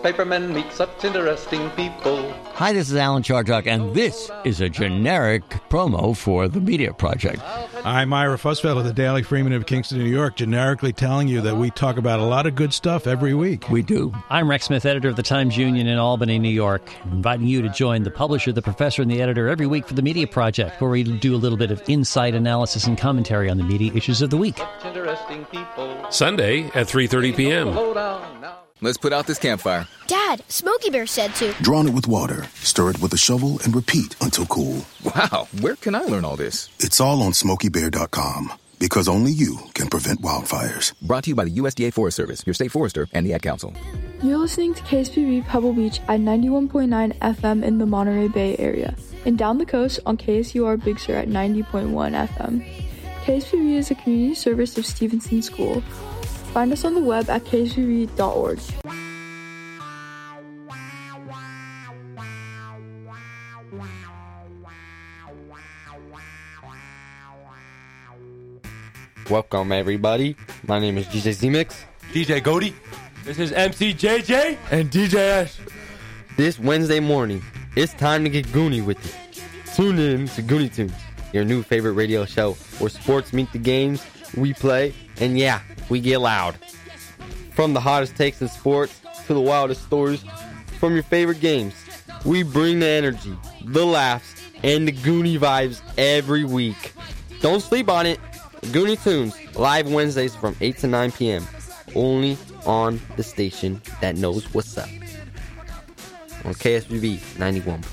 Papermen meet such interesting people. Hi, this is Alan Chartock, and this is a generic promo for the Media Project. I'm Ira Fussfeld of the Daily Freeman of Kingston, New York, generically telling you that we talk about a lot of good stuff every week. We do. I'm Rex Smith, editor of the Times-Union in Albany, New York, inviting you to join the publisher, the professor, and the editor every week for the Media Project, where we do a little bit of insight, analysis, and commentary on the media issues of the week. Sunday at 3:30 p.m. Let's put out this campfire. Dad, Smokey Bear said to. Drown it with water, stir it with a shovel, and repeat until cool. Wow, where can I learn all this? It's all on SmokeyBear.com, because only you can prevent wildfires. Brought to you by the USDA Forest Service, your state forester, and the Ad Council. You're listening to KSPV Pebble Beach at 91.9 FM in the Monterey Bay area, and down the coast on KSUR Big Sur at 90.1 FM. KSPV is a community service of Stevenson School. Find us on the web at kspv.org. Welcome, everybody. My name is DJ Z-Mix. DJ Goody. This is MC JJ. And DJ Ash. This Wednesday morning, it's time to get Goonie with it. Tune in to Goonie Tunes, your new favorite radio show where sports meet the games, we play, and yeah, we get loud. From the hottest takes in sports to the wildest stories from your favorite games, we bring the energy, the laughs, and the Goonie vibes every week. Don't sleep on it. Goonie Tunes, live Wednesdays from 8 to 9 p.m. Only on the station that knows what's up. On KSBB 91.9.